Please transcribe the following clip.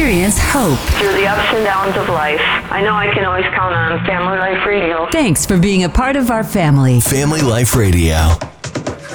experience hope. Through the ups and downs of life, I know I can always count on Family Life Radio. Thanks for being a part of our family. Family Life Radio.